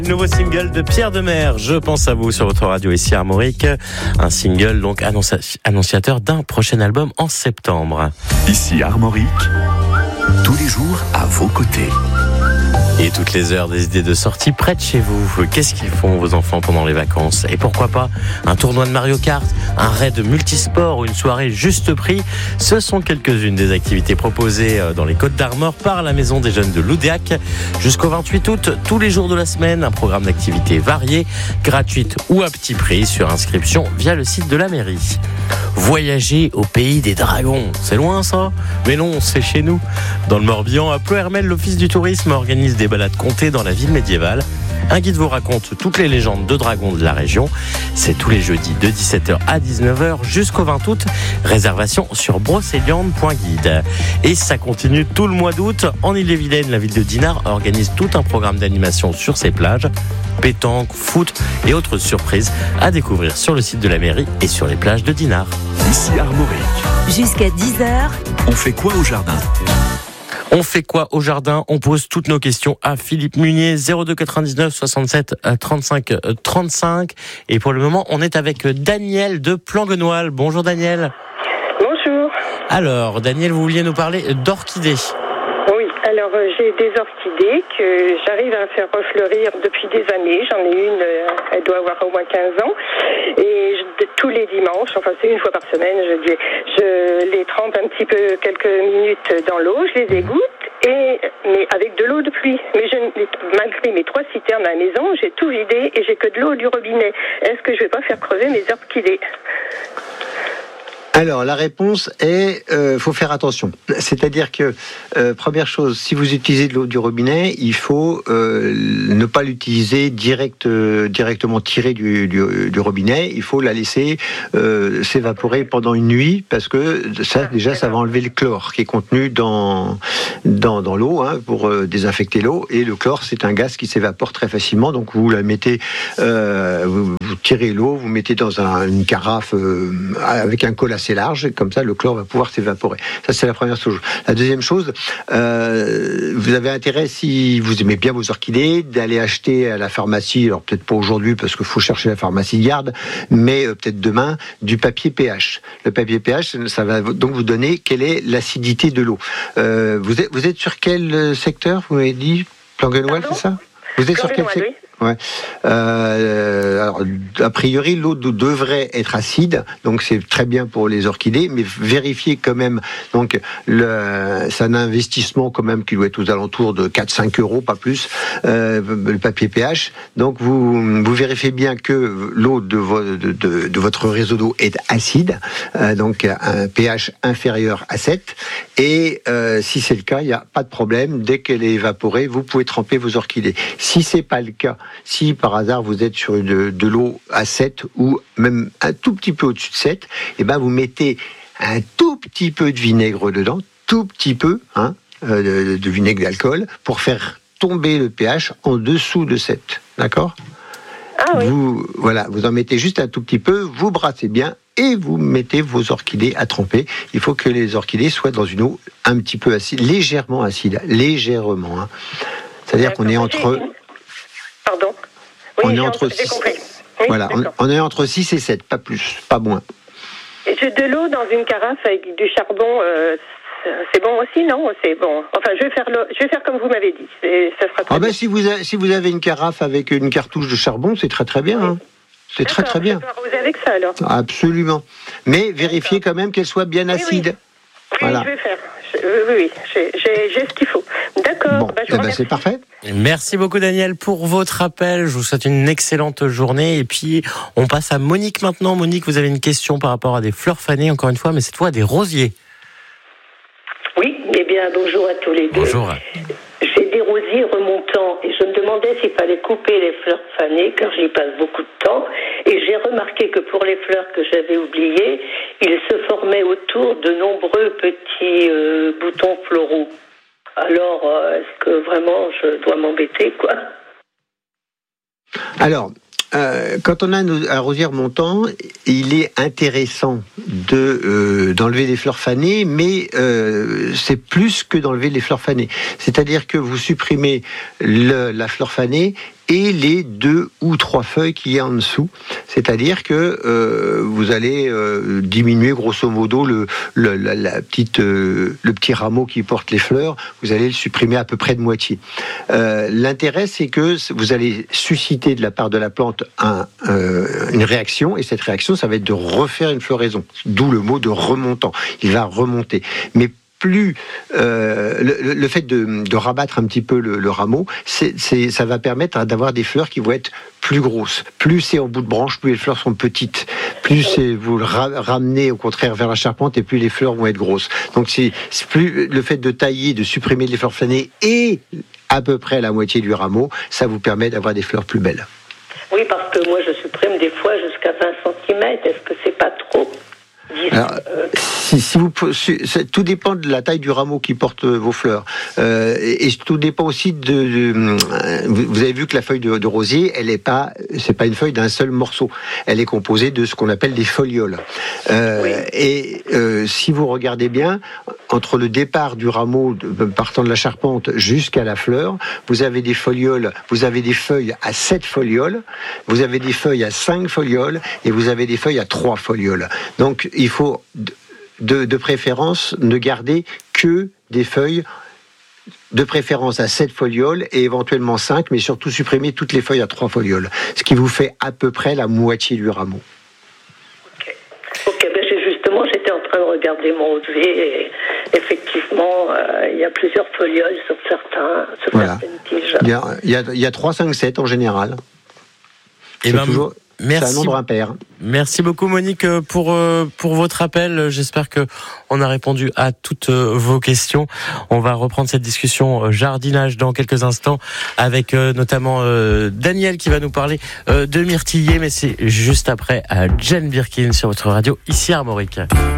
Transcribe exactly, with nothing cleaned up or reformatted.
Nouveau single de Pierre Demers, Je pense à vous sur votre radio ici à Armorique. Un single donc annonci- annonciateur d'un prochain album en septembre. Ici Armorique, tous les jours à vos côtés. Et toutes les heures, des idées de sortie près de chez vous. Qu'est-ce qu'ils font vos enfants pendant les vacances? Et pourquoi pas un tournoi de Mario Kart, un raid multisport ou une soirée juste prix? Ce sont quelques-unes des activités proposées dans les Côtes d'Armor par la Maison des Jeunes de Loudéac. Jusqu'au vingt-huit août, tous les jours de la semaine, un programme d'activités variées, gratuites ou à petit prix sur inscription via le site de la mairie. Voyager au pays des dragons, c'est loin ça? Mais non, c'est chez nous. Dans le Morbihan, à Pleuhermel, l'Office du tourisme organise des balades comptées dans la ville médiévale. Un guide vous raconte toutes les légendes de dragons de la région. C'est tous les jeudis de dix-sept heures à dix-neuf heures jusqu'au vingt août. Réservation sur brocéliande point guide. Et ça continue tout le mois d'août. En Ille-et-Vilaine, la ville de Dinard organise tout un programme d'animation sur ses plages. Pétanque, foot et autres surprises à découvrir sur le site de la mairie et sur les plages de Dinard. Ici Armorique. Jusqu'à dix heures. On fait quoi au jardin ? On fait quoi au jardin? On pose toutes nos questions à Philippe Munier, zéro deux quatre-vingt-dix-neuf soixante-sept trente-cinq trente-cinq. Et pour le moment, on est avec Daniel de Planguenoil. Bonjour Daniel. Bonjour. Alors, Daniel, vous vouliez nous parler d'orchidées. Oui, alors euh, j'ai des orchidées que j'arrive à faire refleurir depuis des années. J'en ai une, euh, elle doit avoir au moins quinze ans. Et je, de, tous les dimanches, enfin c'est une fois par semaine, je, je les trempe un petit peu quelques minutes dans l'eau, je les égoutte. Et, mais avec de l'eau de pluie. Mais je, malgré mes trois citernes à la maison, j'ai tout vidé et j'ai que de l'eau du robinet. Est-ce que je vais pas faire crever mes orchidées ? Alors, la réponse est, euh, faut faire attention. C'est-à-dire que, euh, première chose, si vous utilisez de l'eau du robinet, il faut euh, ne pas l'utiliser direct, euh, directement tirée du, du, du robinet. Il faut la laisser euh, s'évaporer pendant une nuit, parce que ça, déjà, ça va enlever le chlore qui est contenu dans dans, dans l'eau, hein, pour euh, désinfecter l'eau. Et le chlore, c'est un gaz qui s'évapore très facilement. Donc, vous la mettez, euh, vous, vous tirez l'eau, vous mettez dans un, une carafe euh, avec un col assez large, et comme ça le chlore va pouvoir s'évaporer. Ça, c'est la première chose. La deuxième chose, euh, vous avez intérêt, si vous aimez bien vos orchidées, d'aller acheter à la pharmacie, alors peut-être pas aujourd'hui parce qu'il faut chercher la pharmacie de garde, mais euh, peut-être demain, du papier pH. Le papier pH, ça va donc vous donner quelle est l'acidité de l'eau. Euh, vous êtes, vous êtes sur quel secteur, vous m'avez dit? Planguenoil, c'est ça? Vous êtes sur quel secteur? Oui. Ouais. Euh, alors, a priori, l'eau devrait être acide, donc c'est très bien pour les orchidées, mais vérifiez quand même. Donc, le, c'est un investissement quand même qui doit être aux alentours de quatre à cinq euros, pas plus, euh, le papier pH. Donc, vous, vous vérifiez bien que l'eau de, vo, de, de, de votre réseau d'eau est acide, euh, donc un pH inférieur à sept. Et euh, si c'est le cas, il n'y a pas de problème. Dès qu'elle est évaporée, vous pouvez tremper vos orchidées. Si c'est pas le cas, si par hasard vous êtes sur de, de l'eau à sept ou même un tout petit peu au-dessus de sept, et ben vous mettez un tout petit peu de vinaigre dedans, tout petit peu, hein, de, de vinaigre d'alcool, pour faire tomber le pH en dessous de sept. D'accord ? Ah oui. Vous, voilà, vous en mettez juste un tout petit peu, vous brassez bien et vous mettez vos orchidées à tremper. Il faut que les orchidées soient dans une eau un petit peu acide, légèrement acide, légèrement. Hein. C'est-à-dire qu'on est entre... Pardon. Oui, on est j'ai, entre j'ai six, compris. Oui, voilà, on, on est entre six et sept, pas plus, pas moins. Et j'ai de l'eau dans une carafe avec du charbon, euh, c'est bon aussi, non? C'est bon. Enfin, je vais faire, le, je vais faire comme vous m'avez dit. C'est, ça sera très ah ben, bien. si vous, avez, si vous avez une carafe avec une cartouche de charbon, c'est très très bien. Oui. Hein. C'est D'accord, très très bien. Je vais arroser avec ça alors. Absolument. Mais vérifiez quand même qu'elle soit bien acide. Oui, oui. Voilà. Oui, je vais faire. Je, oui, oui, j'ai, j'ai, j'ai ce qu'il faut. D'accord. Bon, bah, je eh ben, c'est parfait. Merci beaucoup Daniel pour votre appel. Je vous souhaite une excellente journée. Et puis, on passe à Monique maintenant. Monique, vous avez une question par rapport à des fleurs fanées, encore une fois, mais cette fois à des rosiers. Oui, eh bien, bonjour à tous les deux. Bonjour. J'ai des rosiers remontants et je me demandais s'il fallait couper les fleurs fanées, car j'y passe beaucoup de temps. Et j'ai remarqué que pour les fleurs que j'avais oubliées, il se formait autour de nombreux petits euh, boutons floraux. Alors, euh, est-ce que vraiment je dois m'embêter, quoi ? Alors, euh, quand on a un rosier remontant, il est intéressant de, euh, d'enlever les fleurs fanées, mais euh, c'est plus que d'enlever les fleurs fanées. C'est-à-dire que vous supprimez le, la fleur fanée et les deux ou trois feuilles qu'il y a en dessous. C'est-à-dire que euh, vous allez euh, diminuer grosso modo le, le, la, la petite, euh, le petit rameau qui porte les fleurs, vous allez le supprimer à peu près de moitié. Euh, l'intérêt, c'est que vous allez susciter de la part de la plante un, euh, une réaction, et cette réaction, ça va être de refaire une floraison, d'où le mot de remontant. Il va remonter. Mais plus euh, le, le fait de, de rabattre un petit peu le, le rameau, c'est, c'est, ça va permettre d'avoir des fleurs qui vont être plus grosses. Plus c'est en bout de branche, plus les fleurs sont petites. Plus c'est, vous le ra- ramenez au contraire vers la charpente, et plus les fleurs vont être grosses. Donc c'est, c'est plus le fait de tailler, de supprimer les fleurs fanées et à peu près la moitié du rameau, ça vous permet d'avoir des fleurs plus belles. Oui, parce que moi je supprime des fois jusqu'à vingt centimètres. Est-ce que c'est pas trop ? Alors, si, si vous, tout dépend de la taille du rameau qui porte vos fleurs, euh, et, et tout dépend aussi de, de. Vous avez vu que la feuille de, de rosier, elle est pas, c'est pas une feuille d'un seul morceau. Elle est composée de ce qu'on appelle des folioles. Euh, oui. Et euh, si vous regardez bien, entre le départ du rameau de, partant de la charpente jusqu'à la fleur, vous avez des folioles, vous avez des feuilles à sept folioles, vous avez des feuilles à cinq folioles, et vous avez des feuilles à trois folioles. Donc il faut de, de préférence ne garder que des feuilles de préférence à sept folioles et éventuellement cinq, mais surtout supprimer toutes les feuilles à trois folioles, ce qui vous fait à peu près la moitié du rameau. Ok, ok, ben j'ai justement, j'étais en train de regarder mon rosier et effectivement, euh, il y a plusieurs folioles sur certains, sur voilà. certaines tiges. Il y a, il y a, il y a trois, cinq, sept en général. Et c'est ben, toujours... Merci. C'est un nombre impair. Merci beaucoup Monique pour pour votre appel. J'espère que on a répondu à toutes vos questions. On va reprendre cette discussion jardinage dans quelques instants avec notamment Daniel qui va nous parler de myrtilliers, mais c'est juste après Jane Birkin sur votre radio ici à Armorique.